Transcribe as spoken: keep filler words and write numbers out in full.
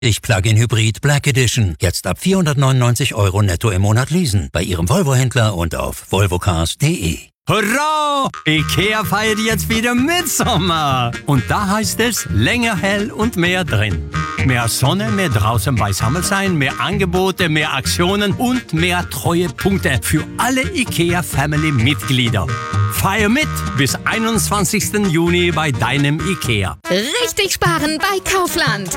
Ich Plug-in Hybrid Black Edition. Jetzt ab vierhundertneunundneunzig Euro netto im Monat leasen. Bei Ihrem Volvo-Händler und auf volvocars punkt de. Hurra! IKEA feiert jetzt wieder Mitsommer. Und da heißt es länger hell und mehr drin. Mehr Sonne, mehr draußen beisammen sein, mehr Angebote, mehr Aktionen und mehr Treuepunkte für alle IKEA-Family-Mitglieder. Feier mit bis einundzwanzigsten Juni bei deinem IKEA. Richtig sparen bei Kaufland.